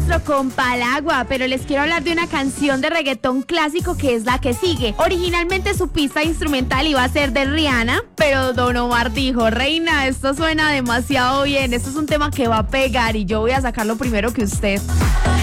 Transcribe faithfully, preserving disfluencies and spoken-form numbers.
nuestro compa al agua, pero les quiero hablar de una canción de reggaetón clásico que es la que sigue. Originalmente su pista instrumental iba a ser de Rihanna, pero Don Omar dijo, reina, esto suena demasiado bien, esto es un tema que va a pegar y yo voy a sacarlo primero que usted.